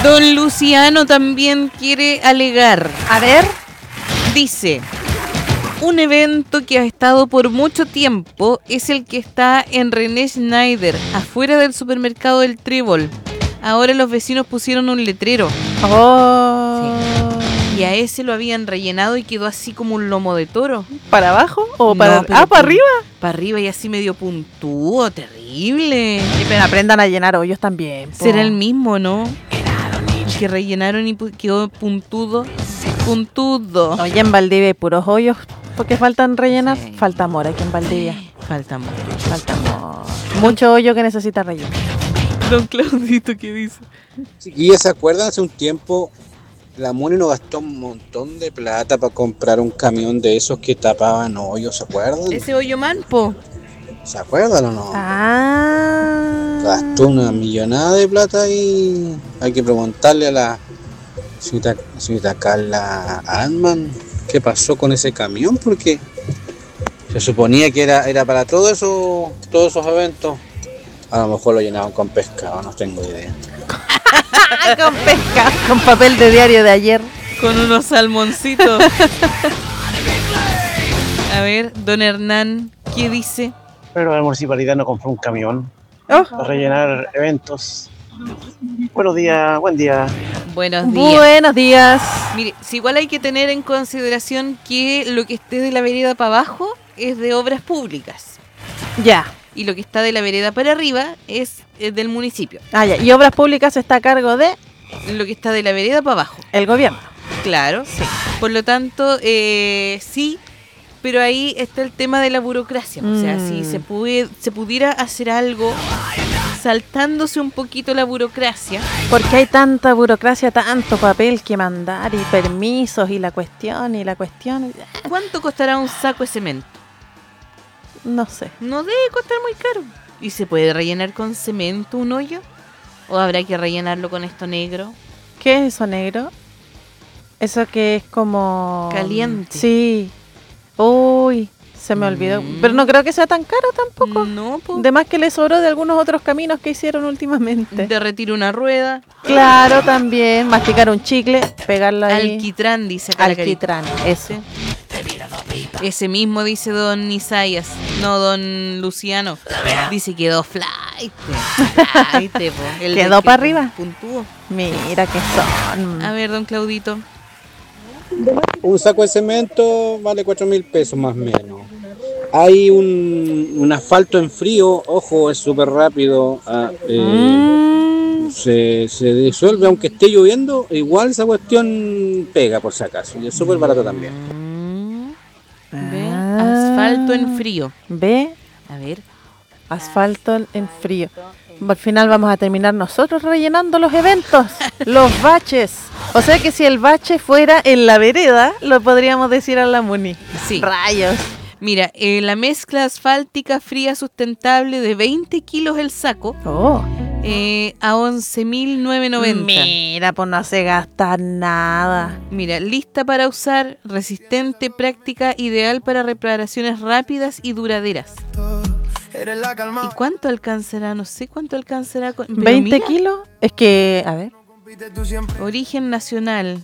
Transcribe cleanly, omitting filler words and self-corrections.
Don Luciano también quiere alegar. A ver. Dice, un evento que ha estado por mucho tiempo es el que está en René Schneider, afuera del supermercado del Trébol. Ahora los vecinos pusieron un letrero. Oh. Sí. Y a ese lo habían rellenado y quedó así como un lomo de toro. ¿Para abajo o para No, para arriba? Para arriba y así medio puntúo, terrible. Sí, pero aprendan a llenar hoyos también. Po. Será el mismo, ¿no? El que rellenaron y quedó puntudo. Puntudo. Oye, en Valdivia hay puros hoyos porque faltan rellenar. Sí. Falta amor aquí en Valdivia. Falta amor. Falta amor. Mucho hoyo que necesita relleno. Don Claudito, ¿qué dice? Chiquillas, ¿se acuerdan? Hace un tiempo la Moni nos gastó un montón de plata para comprar un camión de esos que tapaban hoyos, ¿se acuerdan? Ese hoyo manpo. ¿Se acuerdan o no? Ah. Gastó una millonada de plata y hay que preguntarle a la señorita Carla Antman qué pasó con ese camión, porque se suponía que era para todos esos eventos. A lo mejor lo llenaban con pescado, no tengo idea. Con pesca, con papel de diario de ayer. Con unos salmoncitos. A ver, don Hernán, ¿qué dice? Pero la municipalidad no compró un camión para rellenar eventos. Buenos días, buen día. Buenos días. Buenos días. Mire, si igual hay que tener en consideración que lo que esté de la vereda para abajo es de obras públicas. Ya. Y lo que está de la vereda para arriba es del municipio. Ah, ya. Y obras públicas está a cargo de Lo que está de la vereda para abajo. el gobierno. Claro, sí. Por lo tanto, sí, pero ahí está el tema de la burocracia. O sea, si se pudiera hacer algo saltándose un poquito la burocracia. Porque hay tanta burocracia, tanto papel que mandar y permisos y la cuestión. ¿Cuánto costará un saco de cemento? No sé. No debe costar muy caro. ¿Y se puede rellenar con cemento un hoyo? ¿O habrá que rellenarlo con esto negro? ¿Qué es eso negro? Eso que es como... Caliente. Sí. Uy, se me olvidó. Pero no creo que sea tan caro tampoco. No, po. De más que le sobró de algunos otros caminos que hicieron últimamente. Derretir una rueda. Claro, también. Masticar un chicle, pegarlo ahí. Alquitrán, dice acá la carita. Alquitrán, ese. Ese mismo dice don Isaías, no don Luciano. Dice quedó flight. Quedó para arriba. Puntúo. Mira que son. A ver, don Claudito. Un saco de cemento vale 4.000 pesos más o menos. Hay un asfalto en frío, ojo, es súper rápido. Se disuelve aunque esté lloviendo, igual esa cuestión pega por si acaso. Y es súper barato también. Ve, asfalto en frío. ¿Ve? A ver. Asfalto en frío. Al final vamos a terminar nosotros rellenando los eventos, los baches. O sea que si el bache fuera en la vereda, lo podríamos decir a la Muni. Sí. Rayos. Mira, la mezcla asfáltica fría sustentable de 20 kilos el saco Oh. a 11.990. Mira, pues no se gasta nada. Mira, lista para usar, resistente, práctica, ideal para reparaciones rápidas y duraderas. ¿Y cuánto alcanzará? No sé cuánto alcanzará. Pero 20 mira, kilos. Es que, a ver. origen nacional.